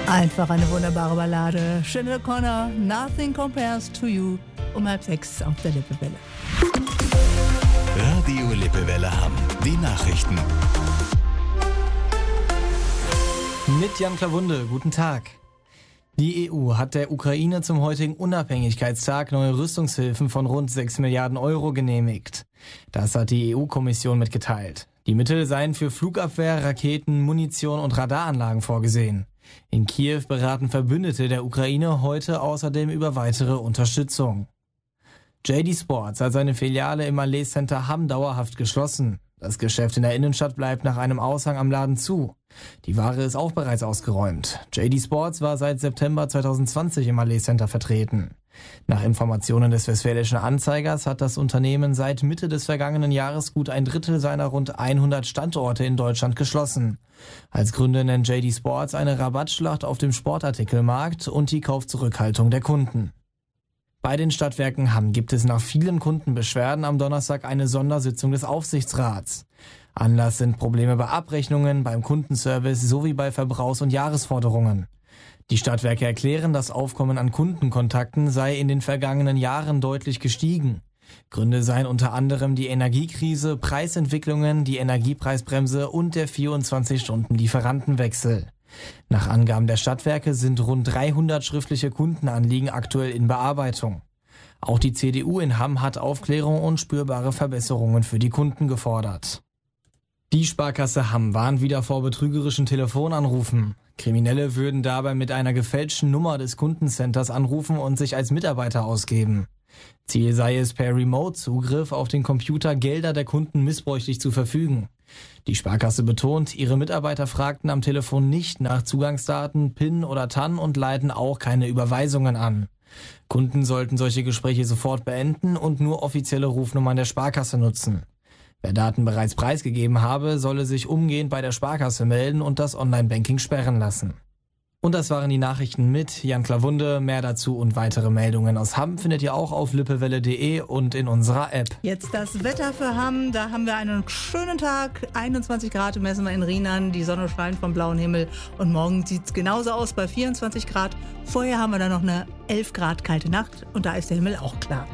Einfach eine wunderbare Ballade. Sinead O'Connor, Nothing Compares to You, um 5:30 auf der Lippewelle. Radio Lippewelle Hamm. Die Nachrichten. Mit Jan Klawunde, guten Tag. Die EU hat der Ukraine zum heutigen Unabhängigkeitstag neue Rüstungshilfen von rund 6 Milliarden Euro genehmigt. Das hat die EU-Kommission mitgeteilt. Die Mittel seien für Flugabwehr, Raketen, Munition und Radaranlagen vorgesehen. In Kiew beraten Verbündete der Ukraine heute außerdem über weitere Unterstützung. JD Sports hat seine Filiale im Allee Center Hamm dauerhaft geschlossen. Das Geschäft in der Innenstadt bleibt nach einem Aushang am Laden zu. Die Ware ist auch bereits ausgeräumt. JD Sports war seit September 2020 im Allee Center vertreten. Nach Informationen des Westfälischen Anzeigers hat das Unternehmen seit Mitte des vergangenen Jahres gut ein Drittel seiner rund 100 Standorte in Deutschland geschlossen. Als Gründe nennt JD Sports eine Rabattschlacht auf dem Sportartikelmarkt und die Kaufzurückhaltung der Kunden. Bei den Stadtwerken Hamm gibt es nach vielen Kundenbeschwerden am Donnerstag eine Sondersitzung des Aufsichtsrats. Anlass sind Probleme bei Abrechnungen, beim Kundenservice sowie bei Verbrauchs- und Jahresforderungen. Die Stadtwerke erklären, das Aufkommen an Kundenkontakten sei in den vergangenen Jahren deutlich gestiegen. Gründe seien unter anderem die Energiekrise, Preisentwicklungen, die Energiepreisbremse und der 24-Stunden-Lieferantenwechsel. Nach Angaben der Stadtwerke sind rund 300 schriftliche Kundenanliegen aktuell in Bearbeitung. Auch die CDU in Hamm hat Aufklärung und spürbare Verbesserungen für die Kunden gefordert. Die Sparkasse Hamm warnt wieder vor betrügerischen Telefonanrufen. Kriminelle würden dabei mit einer gefälschten Nummer des Kundencenters anrufen und sich als Mitarbeiter ausgeben. Ziel sei es, per Remote-Zugriff auf den Computer Gelder der Kunden missbräuchlich zu verfügen. Die Sparkasse betont, ihre Mitarbeiter fragten am Telefon nicht nach Zugangsdaten, PIN oder TAN und leiten auch keine Überweisungen an. Kunden sollten solche Gespräche sofort beenden und nur offizielle Rufnummern der Sparkasse nutzen. Wer Daten bereits preisgegeben habe, solle sich umgehend bei der Sparkasse melden und das Online-Banking sperren lassen. Und das waren die Nachrichten mit Jan Klawunde. Mehr dazu und weitere Meldungen aus Hamm findet ihr auch auf lippewelle.de und in unserer App. Jetzt das Wetter für Hamm. Da haben wir einen schönen Tag. 21 Grad messen wir in Rheinland. Die Sonne scheint vom blauen Himmel. Und morgen sieht es genauso aus bei 24 Grad. Vorher haben wir dann noch eine 11 Grad kalte Nacht. Und da ist der Himmel auch klar.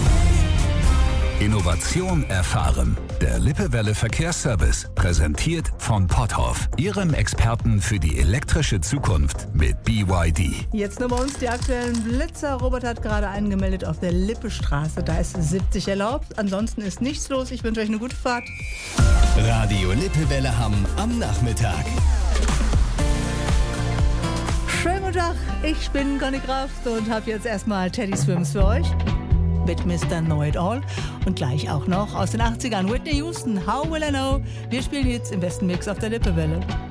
Innovation erfahren. Der Lippewelle Verkehrsservice, präsentiert von Potthoff, Ihrem Experten für die elektrische Zukunft mit BYD. Jetzt nur bei uns die aktuellen Blitzer. Robert hat gerade angemeldet auf der Lippestraße. Da ist 70 erlaubt. Ansonsten ist nichts los. Ich wünsche euch eine gute Fahrt. Radio Lippewelle Hamm am Nachmittag. Schönen guten Tag. Ich bin Conny Kraft und habe jetzt erstmal Teddy Swims für euch. Mit Mr. Know It All und gleich auch noch aus den 80ern Whitney Houston, How Will I Know? Wir spielen jetzt im besten Mix auf der Lippewelle.